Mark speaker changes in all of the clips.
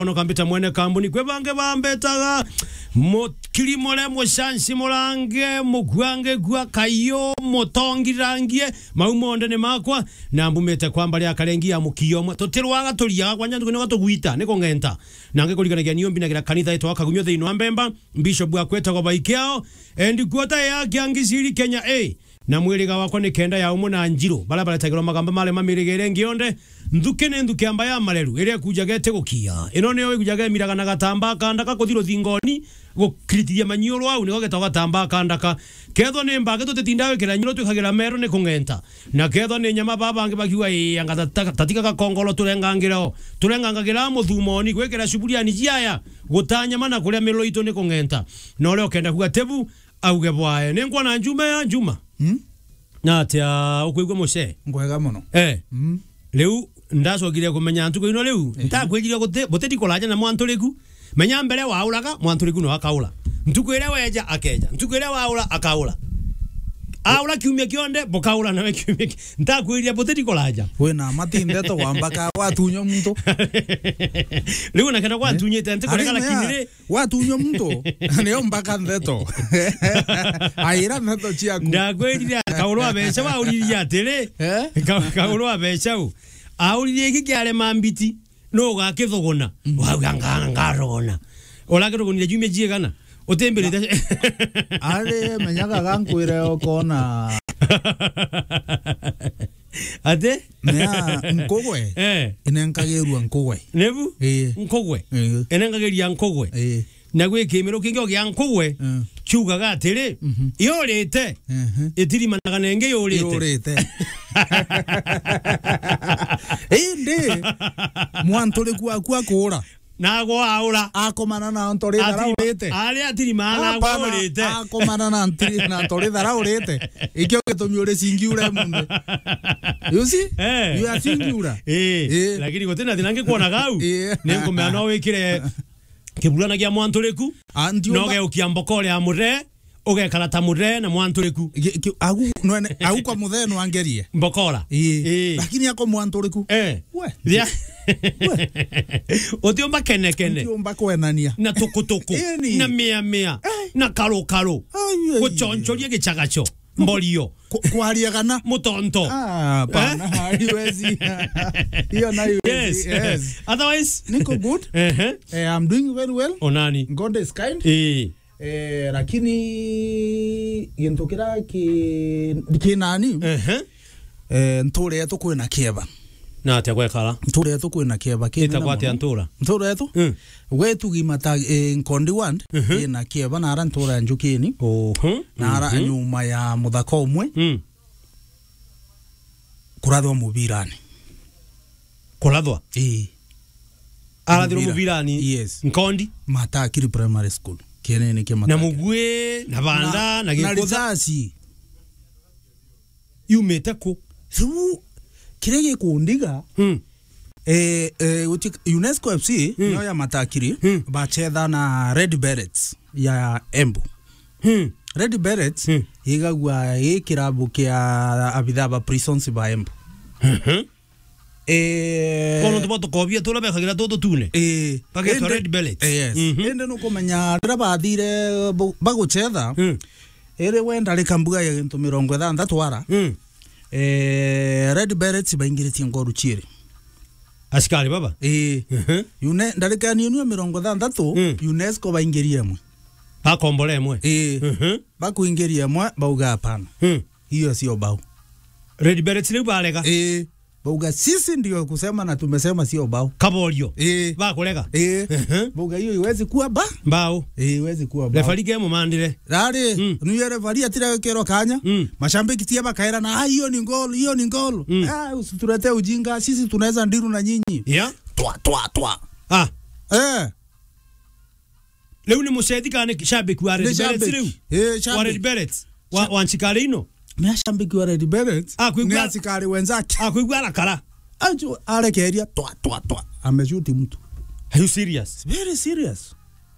Speaker 1: ono kambita mwene kambuni kwebange bambetaga kilimo le moshansi morange mugwange gwa kayo motongirangie maumonde ne makwa na mbumete kwamba lya kalengia mukiyomwe totirwaga tuliaga kwanya ndukino gatugwita niko ngenta nange kuliganagia niyo mbinagira kanitha eto akagumyo thino ambemba bishop bwa kweta kwa baikeo endi kwota ya kiangiziri Kenya na mwiriga wakwa ni kenda ya umu na njiro barabara tagiro magamba male mamirigere ngionde nduke amba ya maleru ere kujagete gukia ino ne kujage miraga na gatamba kandaka kuthiro thingoni gukritiria manyoro au ni gogeta gatamba kandaka ketho ne mbage tutetindawe kira nyiro tukagira mero ne kungenta na ketho ne nyama babange bakiwa yanga tatika ka kongolo turengangagira muthumoni gwekera shuburia ni jiaya gutanya mana kuria melo ito ne kungenta no leo kenda kugatebu auge bwae ne ngwana njuma Natia ukwigwa mose
Speaker 2: ngwega muno
Speaker 1: leu ndacogire kumenya ntuko ino leu ntakwejire boteti kolaja na mwantoreku menya mbere waulaga mwantoreku no akaula ntuko ile weja akeja ntuko ile waula akaula aula kiumia kionde bokaula nawe kiumia ntakwejire boteti kolaja
Speaker 2: we na matinde to wambaka watunyo mtu
Speaker 1: leu nakenda kwa tunyete ntiko kala kinire
Speaker 2: watunyo mtu ne mbaka ndeto aira ndeto chiaku
Speaker 1: ndakwejire akaulwa abecha wauliriya atire akaulwa abecha auliriye kikyale mambiti no gakithogona waganga ngarona olakithogona jumye jiegana otembelete
Speaker 2: ale menyaga gankwire okona
Speaker 1: ate
Speaker 2: mea nkogwe inenkagerwa nkogwe
Speaker 1: nebu nkogwe inenkageria nkogwe na gwe kemero kingo gya nkogwe chuga gatire yorete itiri managanenge yorete
Speaker 2: inde mwantole kwa kora
Speaker 1: nago aura
Speaker 2: akomana na ntore dara urete
Speaker 1: ale atiri mana gorete
Speaker 2: akomana na ntore dara urete ikyo gitumi ure singiura munde you see you are singiura
Speaker 1: lakini gotena thinange kuona gau nengo meano wikire kibulana gya mwantoreku no ge ukiambokole amure oge kalata mure na mwantoreku
Speaker 2: agu kwa mutheno angerie
Speaker 1: mbokora
Speaker 2: lakini yako mwantoreku
Speaker 1: we otiomba kene
Speaker 2: otiomba kwenania
Speaker 1: na tokotoko na mea na karo kuchonchoria gichagacho mbolio
Speaker 2: kwariagana
Speaker 1: mutonto
Speaker 2: pana haiwezi hiyo na haiwezi
Speaker 1: yes otherwise
Speaker 2: niko good I'm doing very well
Speaker 1: onani
Speaker 2: God is kind lakini yentokira kinani ntore yetu kwina kieba
Speaker 1: na atia gwekara
Speaker 2: ntore yetu kwina kieba
Speaker 1: kita kwati antura
Speaker 2: ntore yetu wetu gimata nkondi wand ina kieba na ara ntora njukini na ara nyuma ya muthaka umwe kurathwa mubirani
Speaker 1: kurathwa arathiro mubirani
Speaker 2: yes
Speaker 1: nkondi
Speaker 2: Matakiri primary school kienene ke Matakiri
Speaker 1: na mugwe na banda na
Speaker 2: gikoza na risasi
Speaker 1: yumeta ko
Speaker 2: kirege kundiga UNESCO FC no ya Matakiri bachetha na Red Berets ya Embu Red Berets igagwa ikirabu kia abithaba prisons ba Embu
Speaker 1: kono tuboto kobia tula bekagira toto tune paketo Red Berets
Speaker 2: yes ende no komenya ndira bathire baguchetha ere wenda likambuga ya gintu 60 ara Red Berets baingiritie ngoru chiri
Speaker 1: askari baba
Speaker 2: yune ndalikani inu 60 UNESCO baingirie mwe
Speaker 1: bakombole mwe
Speaker 2: bakuingirie mwe bauga hapana hiyo sio bau
Speaker 1: Red Berets leo balega
Speaker 2: bauga sisi ndio kusema na tumesema sio bau
Speaker 1: kabolio bakulega
Speaker 2: bauga hiyo iwezi kuwa
Speaker 1: bau
Speaker 2: iwezi kuwa bau
Speaker 1: refari game mandire
Speaker 2: rari niyo refari atira kero kanya mashambiki tie bakaera na hiyo ni goal usiturete ujinga sisi tunaweza ndiru na nyinyi twa
Speaker 1: leo ni musedi kane shabiki wa Red Berets leo wa Red Berets wa Nchikarino
Speaker 2: na shambiki wa Red Berets ni asikari wenzake
Speaker 1: akwigwa kara
Speaker 2: ajo arekeria twa ameshuti mtu.
Speaker 1: Are you serious?
Speaker 2: Very serious.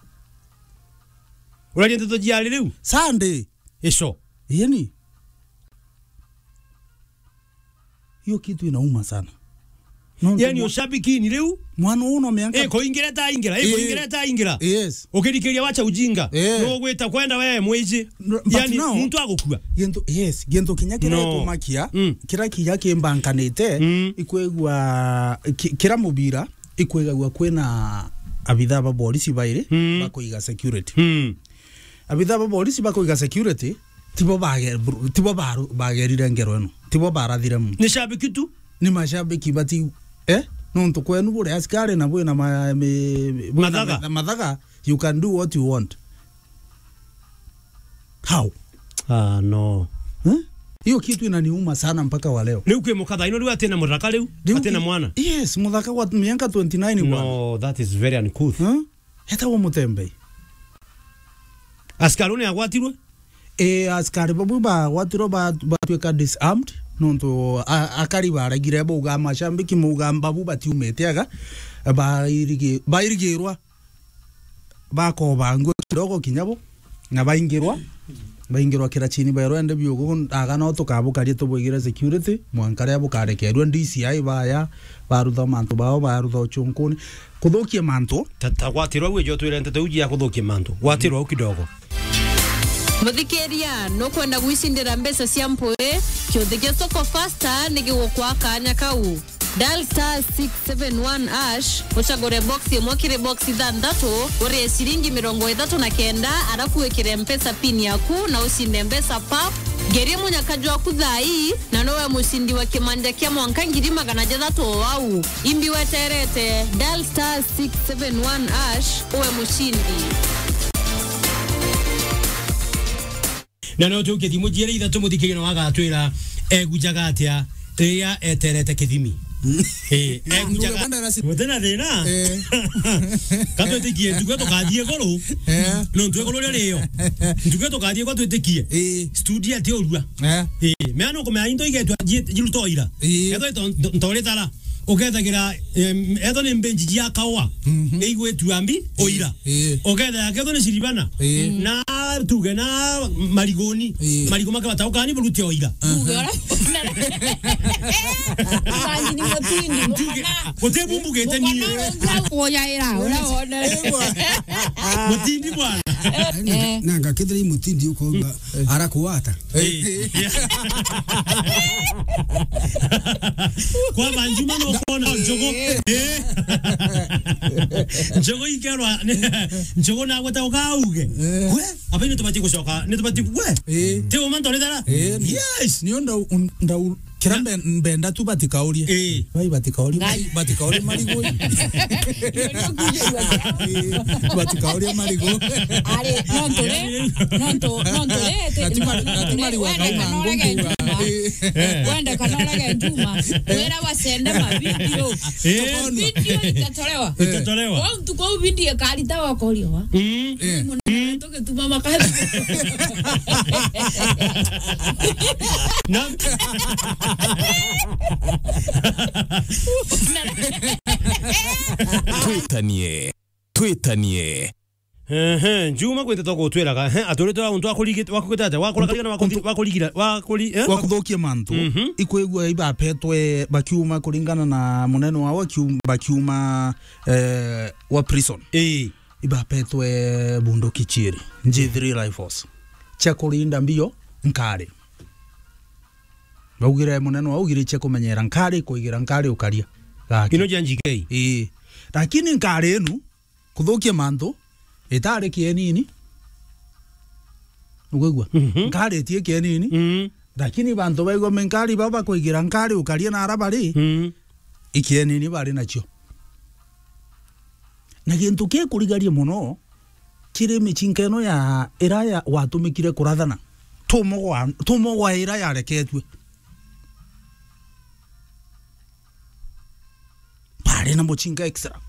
Speaker 1: Unajua ndio jiali leo
Speaker 2: Sunday
Speaker 1: esho
Speaker 2: yani hiyo kitu inauma sana
Speaker 1: yani ushabiki ni leo
Speaker 2: mwana uno mianga
Speaker 1: koingira ta ingira
Speaker 2: yes
Speaker 1: ukirikiria wacha ujinga no gwita kwenda wewe mwizi yani muntu agukua
Speaker 2: gento kinyakira to makia kira kiyake mbankanite ikwegwa kira mubira ikwegwa kwena abitha ba polisi baire bakoiga security abitha ba polisi bakoiga security tibo bagerire ngero eno tibo barathire mu
Speaker 1: ni shabiki tu
Speaker 2: ni mashabiki bati nonto kwenu bure askari na bwe na madhaga you can do what you want how
Speaker 1: no
Speaker 2: hiyo kitu inaniuma sana mpaka wa leo
Speaker 1: leo mukatha ino leo atena muraka leo atena mwana
Speaker 2: yes mudhaka wa miaka 29 bwana
Speaker 1: no that is very uncouth
Speaker 2: hata wa mutembe
Speaker 1: askari ne agwatirwe
Speaker 2: askari babu ba watiro ba tweka disarmed nonto akari baragire boga mashambiki mugamba bu batiumete aga bairigirwa bako bangu kidogo kinyabo na baingirwa kira chini bayro byogo aga no to kabo kari to bogira security mwankare abo kare kerwa DCI baya barutha manto bao barutha chunkuni kuthukia manto
Speaker 1: tatagwatirwa gwe jotwire ntete uji ya kuthukia manto gwatirwa kidogo
Speaker 3: Muthikeria no kwenda gwicindira mbesa cia mpwe kiuthige soko faster nigwo kwa kanya kau dial *671# uchagure box imwe kire box ithanthatu uri ciringi 39 arafu wikire mpesa pin yaku na ucinde mbesa pap gerie munyakaji waku thai na nowe mucindi wa kimanja kia mwanka 600 wau imbi weterete dial *671# uwe mucindi
Speaker 1: na no tuke timujire ithatu muthikire no agatwira egujaga atia ya eterete kithimi egujaga mutena thina kato tikie tugeto kathie goro no twegoro leo tugeto kathie kwa twetikie studio ati orua meano ko me indo igetu jirutoira eto ntoretara ogethagira eto ne mbenji ya kawa neigwetu ambi oira ogetha keto ne shiribana na tuge na marigoni marigo maka batauka ni buruti oira
Speaker 3: Bani ni motini
Speaker 1: tuge kote bumbugete ni
Speaker 3: oya era ona
Speaker 1: motini bwana
Speaker 4: nanga kidri mutindi uko arakuata
Speaker 1: kwa manjuma no kona njogo ikerwa njogo na gweta ukauge we apa ni tubati kushoka ni tubati we te o mantore dara yes
Speaker 2: ni onda kirambe mbenda tu batikaurie bai batikaurie marigo batikaurie marigo
Speaker 3: ale nontore te
Speaker 2: marigo
Speaker 3: wenda kanora gentuma wera wasende mavideo itatolewa wao tuko video kalita wakoliowa toke tuma makazi
Speaker 1: na
Speaker 5: twitanie
Speaker 1: Juma kwete toko tweraga atorete wa untu akurigite wakugitata wakuragana wakurigira
Speaker 2: wakuthokia mantu ikwegwa iba petwe bakiuma kuringana na muneno wa bakiuma wa prison iba petwe bunduki chiri G3 rifles cha kurinda mbio nkare baugire muneno wa ugire cha kumenyera nkare kuigira nkare ukaria
Speaker 1: ino janjike
Speaker 2: lakini nkare enu kuthokia mantu etare kienini ugegwa nkare tie kienini lakini bantu baigwa menkari baba kuigira nkari ukaria na arabari ikienini bari nacho na gintu ke kurigarie muno kire michinkeno ya iraya watumikire kurathana tumo iraya reketwe bari na mochinga extra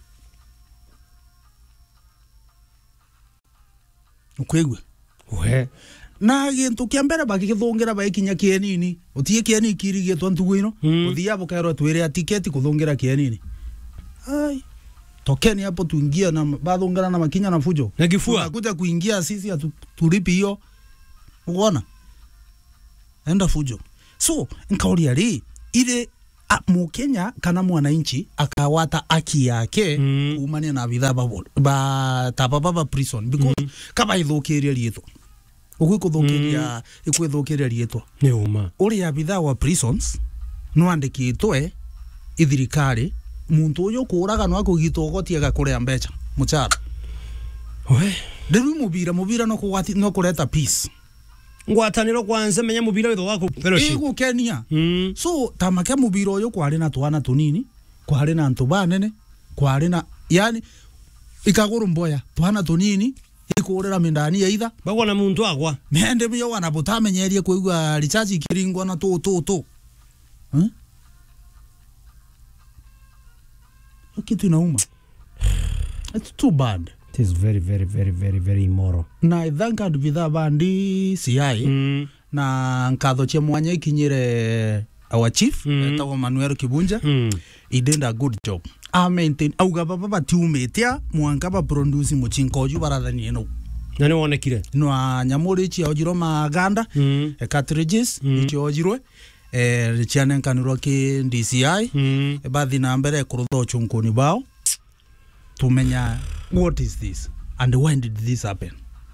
Speaker 2: ukwegwe
Speaker 1: we
Speaker 2: na gintu kia mbere bagigithungira baikinya kienini utie kieni kirigetwa ntugu ino uthia bukero twire atiketi kuthungira kienini ai tokeni hapo tuingia na bathungira na makinya na fujo
Speaker 1: na kifua
Speaker 2: tunakuja kuingia sisi tulipi hiyo unaona enda fujo so nkauria ri ile Mukenya kana mwananchi akawata haki yake kumania na bidhaa ba tababa prison because kaba ithukiria rietho ugwikuthukiria ikwithukiria rietho
Speaker 1: ni uma
Speaker 2: uri ya bidhaa wa prisons no andikitwe ithirikari muntu uyu kuraga no akugitwo gotie gakuria mbecha muchara
Speaker 1: we
Speaker 2: nderu mubira no kugwati no kureta peace
Speaker 1: ngwataniro kwanza menya mubira witho wako fellowship
Speaker 2: igukenia so tamake mubira uyu kwari na twana tunini kwari na ntu banene kwari na yani ikaguru mboya twana tunini ikurira mindani ya itha
Speaker 1: bagwa na muntu agwa
Speaker 2: mende biyo wana butamenyerie kuigwa recharge ikiringwa na tu kitu inauma. It's too bad.
Speaker 1: It is very, very, very, very, very immoral.
Speaker 2: Na idhanka bidhaa bandi CI na nkatho che mwanya ikinyire our chief etawa Manuel Kibunja he did a good job. I maintain auga baba tiumetia mwanka ba produce muchinkoju barathani eno.
Speaker 1: Nani wonekire?
Speaker 2: No nyamuri chi ojiro maganda cartridges chi ojirwe chiane kanuro ki DCI bathi na mbere kurutho chunkoni bao tumenya what is this and when did this happen.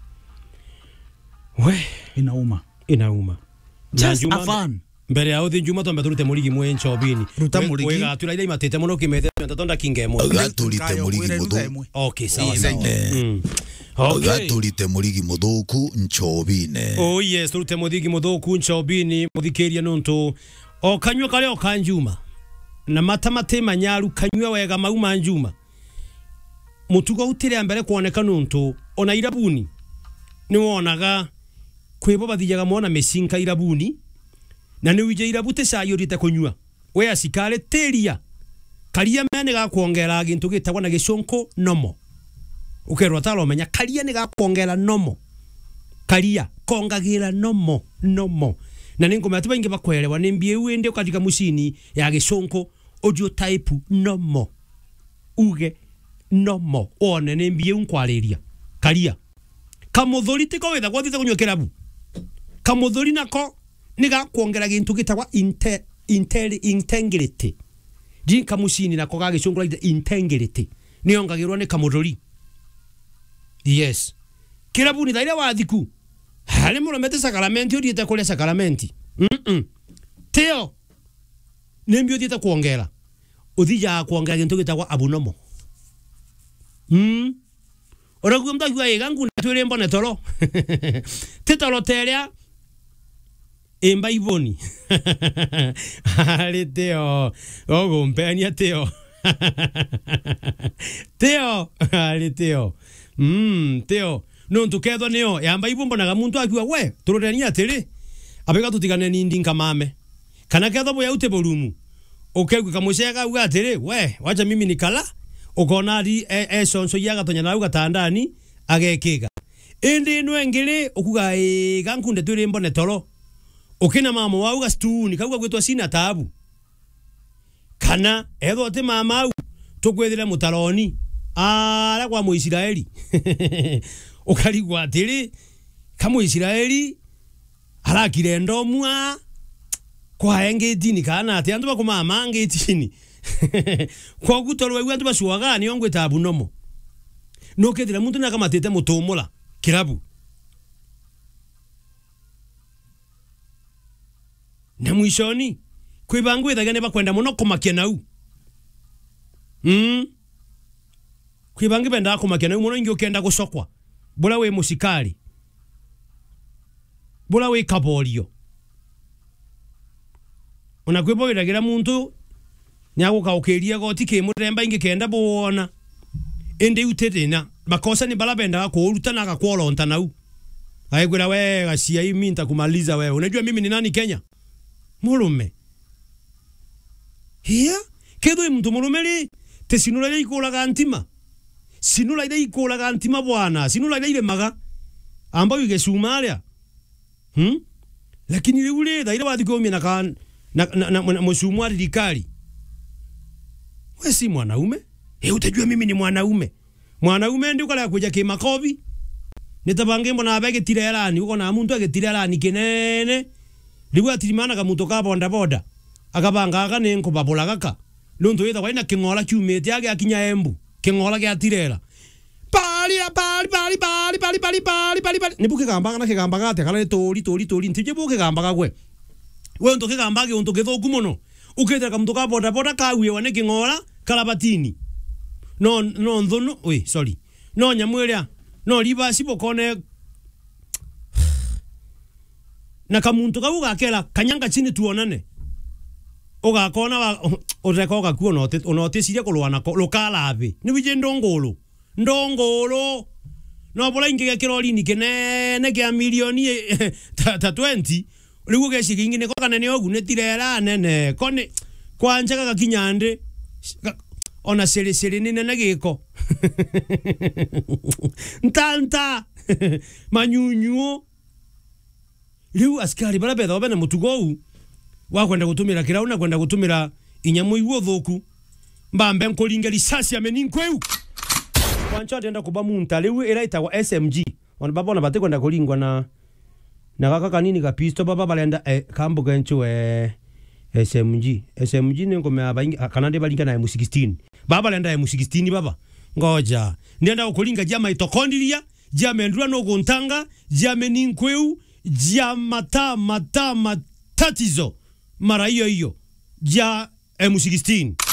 Speaker 1: We
Speaker 2: inauma just a fun
Speaker 1: mbere ya uthi njuma tombe turute murigi mwe nchobini
Speaker 2: ruta murigi
Speaker 1: wega tulaile imatete muno kimete ntatonda kingemo
Speaker 5: gaturite murigi muthu
Speaker 1: okay sawa
Speaker 5: okay gaturite murigi muthuku nchobine
Speaker 1: oh yes turute murigi muthuku nchobini muthikiria nuntu o kanywa kale o kanjuma na matamate manyaru kanywa wega mauma njuma mutugo utire mbere kuoneka nuntu ona irabuni ni wonaga kwibo bathijaga mona mesinka irabuni na ni wije irabute sayurite kunywa we asikale teria karia mene ga kuongera gintu gitagwa na gicunku nomo ukerwa talo menya karia ni ga kuongera nomo karia kongagira nomo na ningo matiba inge bakwelewa ni mbie wende katika mushini ya gicunku audio type nomo uge nomo one ni mbie unkwaleria karia kamuthuri tiko wetha gwathite kunywa kirabu kamuthuri nako niga kuongera gintu gitagwa integrity jinka mushini nako gagicungura integrity niongagirwa ni kamuthuri yes kirabu ni thaira wathiku hale muromete sakramenti uriete kule sakramenti teo nembio dieta kuongera uthija kuongera gintu gitagwa abunomo oragu mta gwa egangu twire mbone toro tetoro teria emba iboni ale teo ogo mpenia teo ale teo teo no ntuketho neo yamba ibombo na muntu akiwa we turorenia atiri abega tutigane nindi nkamame kana ketho boya ute borumu okegwe kamushega uga atiri we wacha mimi nikala ukona ari sonso yaga tonya na uga tandani agekega indi no engire okuga gankunde twire mbone toro okina mama wa uga stu nikagwa gwetwa sina tabu kana etho te mama u tukwethira mutaroni ara kwa muisiraeli ukarigwa atiri kama Israeli harakire ndomwa kwa engedini kana ati andu bakuma mangedini kwa gutorwa iwandu bashuaga ni ongwe tabu nomo no kedira muntu nakamatete mutumula kirabu na mwishoni kwibangu ithagane bakwenda muno kumakia nau kwibangu benda kumakia nau muno ingi ukenda gusokwa bula we musikali bula we kabolio unakwibogeragira muntu nyaguka ukiria goti ke muremba ingi kenda bona ende utetena makosa ni bala benda ko uruta na gakwolonta nau aigura we gacia imi nitakumaliza wewe unajua mimi ni nani Kenya murume hiya kedo mtu murumeli te sinula ile ikolaga antima sinula ile ikolaga antima bwana sinula ile maga ambayo igesumalia lakini ile daira wadiko mimi na msumu adikali wewe si mwanaume utajua mimi ni mwanaume ndio kala kuja kimakobi nitabange mbona abege tirelani uko na muntu agetirelani kinene ligwa tirimana ka muntu ka bonda boda akabanga agane nko babula gaka nonto yetha kwaina kingola kiumete yake akinya Embu kingola gya tirera pali nibuke kambanga na kigamba ate kana tori ntije buke kambanga gwe we nto kigambage unto gethoku muno ukethera kamuntu ka boda kawie wane kingola kalabatini no nthunu sorry no nyamweria no libasi bokone na kamuntu kau gakela kanyanga chini tuonane ugakona urekoga kuo note siria kulwana ko lokalabe ni bije ndongolo no bola inge kiroli ni kenene kya milioni ta 20 ligo geshiki ingine ko kanene ogu netirera nene kone kwanja kaka kinyande ona sele nene nagiko ntanta manyunyu liu askari bara betho bene mutugou wa kwenda gutumira kirauna kwenda gutumira inyamu iwo thoku mbambe nkolinga risasi ameninkwe kwancha atenda kuba munta liu iraita wa SMG ona baba ona batekwenda kulingwa na kaka kanini ka pisto baba balenda kambo genchu SMG ningo abaingi kanande balinga na M16 baba lenda M16 baba ngoja ndienda ukulinga jama itokondilia jama endura no guntanga jama ninkweu jama matatizo mara hiyo ja M16